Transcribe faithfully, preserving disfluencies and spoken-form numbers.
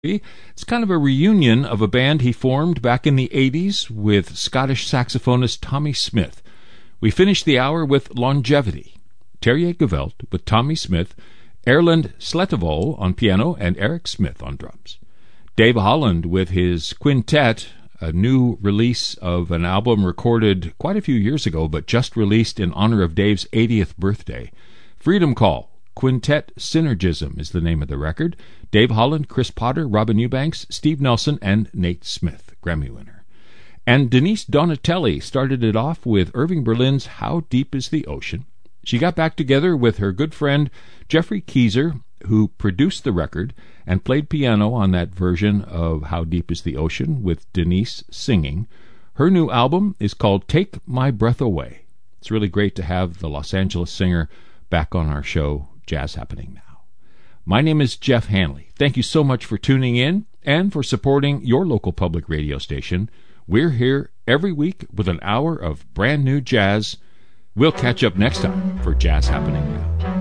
It's kind of a reunion of a band he formed back in the eighties with Scottish saxophonist Tommy Smith. We finished the hour with Longevity, Terje Geweld with Tommy Smith, Erlend Slettevold on piano, and Eric Smith on drums. Dave Holland with his quintet, a new release of an album recorded quite a few years ago, but just released in honor of Dave's eightieth birthday. Freedom Call, Quintet Synergism is the name of the record. Dave Holland, Chris Potter, Robin Eubanks, Steve Nelson, and Nate Smith, Grammy winner. And Denise Donatelli started it off with Irving Berlin's How Deep is the Ocean. She got back together with her good friend Jeffrey Keyser, who produced the record and played piano on that version of How Deep is the Ocean with Denise singing. Her new album is called Take My Breath Away. It's really great to have the Los Angeles singer back on our show, Jazz Happening Now. My name is Jeff Hanley. Thank you so much for tuning in and for supporting your local public radio station. We're here every week with an hour of brand new jazz. We'll catch up next time for Jazz Happening Now.